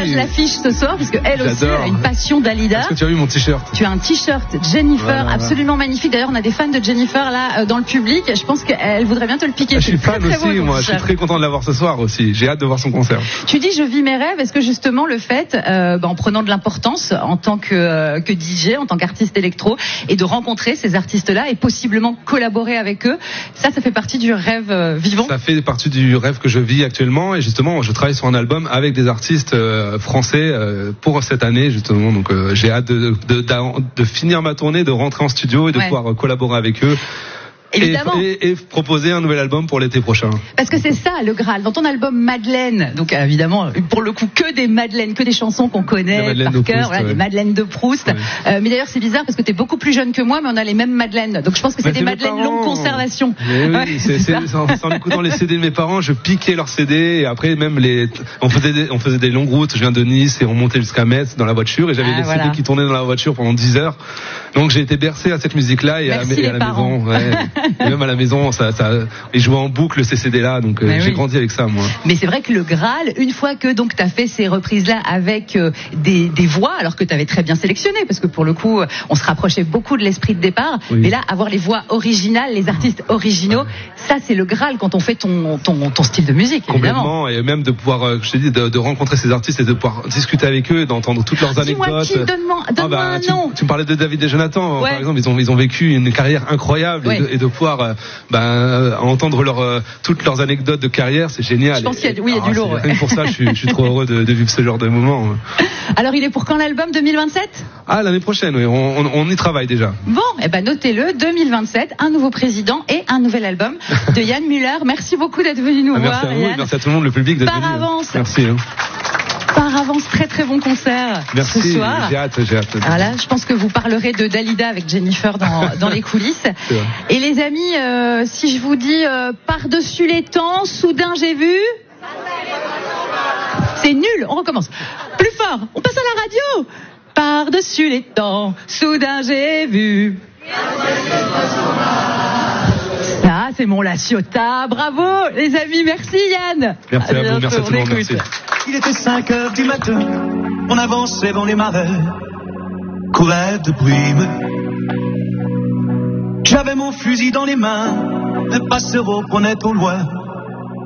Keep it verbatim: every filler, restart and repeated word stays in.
partage oui. l'affiche ce soir, puisque elle aussi J'adore. a une passion Dalida. Est-ce que tu as vu mon t-shirt? Tu as un t-shirt Jennifer, Voilà, voilà. absolument magnifique. D'ailleurs, on a des fans de Jennifer là euh, dans le public. Je pense qu'elle voudrait bien te le piquer. Ah, je suis C'est fan très, très aussi, beau, moi. ton Je suis t-shirt. très content de l'avoir ce soir aussi. J'ai hâte de voir son concert. Tu dis je vis mes rêves. Est-ce que justement le fait, euh, bah, en prenant de l'importance en tant que, euh, que D J, en tant qu'artiste électro, et de rencontrer ces artistes-là et possiblement collaborer avec eux, ça, ça fait partie du rêve euh, vivant? Ça fait partie du rêve que je vis actuellement et justement, je travaille sur un album avec des artistes euh, français euh, pour cette année justement. Donc, euh, j'ai hâte de, de, de, de finir ma tournée, de rentrer en studio et de Ouais. pouvoir euh, collaborer avec eux. Évidemment. Et, et, et proposer un nouvel album pour l'été prochain. Parce que c'est ça le Graal. Dans ton album Madeleine, donc euh, évidemment, pour le coup, que des Madeleines, que des chansons qu'on Des connaît Madeleines par de cœur, Proust, voilà, ouais. des Madeleines de Proust. Ouais. Euh, mais d'ailleurs, c'est bizarre parce que t'es beaucoup plus jeune que moi, mais on a les mêmes Madeleines. Donc je pense que c'est Mais des c'est mes Madeleines parents. longue conservation. Mais oui, Ouais, c'est, c'est c'est, ça. en, en écoutant les C D de mes parents, je piquais leurs C D et après même les, on faisait des, on faisait des longues routes. Je viens de Nice et on montait jusqu'à Metz dans la voiture et j'avais Ah, les voilà. C D qui tournaient dans la voiture pendant dix heures. Donc j'ai été bercé à cette musique-là et à, Merci et à les la parents. maison. Ouais. Et même à la maison, ça, ça, ils jouaient en boucle ces C D-là. Donc euh, Mais j'ai oui. grandi avec ça, moi. Mais c'est vrai que le Graal, une fois que donc t'as fait ces reprises-là avec euh, des, des voix, alors que t'avais très bien sélectionné, parce que pour le coup, euh, on se rapprochait beaucoup de l'esprit de départ. Oui. Mais là, avoir les voix originales, les artistes originaux, ça c'est le Graal quand on fait ton ton, ton style de musique, évidemment. Complètement, et même de pouvoir, euh, je te dis, de, de rencontrer ces artistes et de pouvoir discuter avec eux et d'entendre toutes leurs Dis-moi anecdotes. qui, donne-moi, Ah donne-moi bah, un tu, nom. tu me parlais de David et Jonathan, Ouais. par exemple, ils ont ils ont vécu une carrière incroyable Ouais. et, de, et de pouvoir euh, ben, euh, entendre leur, euh, toutes leurs anecdotes de carrière, c'est génial. Je pense qu'il y a- Et- oui, il y a du ah, lourd, c'est- ouais. rien que pour ça, je suis, je suis trop heureux de, de vivre ce genre de moment. Alors il est pour quand l'album deux mille vingt-sept? Ah, l'année prochaine, oui, on, on, on y travaille déjà. Bon, eh ben notez-le, deux mille vingt-sept, un nouveau président et un nouvel album de Yann Müller. Merci beaucoup d'être venu nous Ah, voir, merci à vous, Yann. merci à tout le monde, le public d'être Par venu. avance. Merci. Hein. Par avance, très très bon concert Merci. ce soir. J'ai hâte, j'ai hâte. Voilà, je pense que vous parlerez de Dalida avec Jennifer dans, dans les coulisses. C'est vrai. Et les amis, euh, si je vous dis euh, par-dessus les temps, soudain j'ai vu. C'est nul, on recommence. Plus fort, on passe à la radio. Par-dessus les temps, soudain j'ai vu. Ah, c'est mon La Ciotat, bravo les amis, merci Yann. Merci à vous, bientôt, merci à tout on le monde, écoute. merci. Il était cinq heures du matin, on avançait dans les marais, courait de brume. J'avais mon fusil dans les mains, le passereau prenait au loin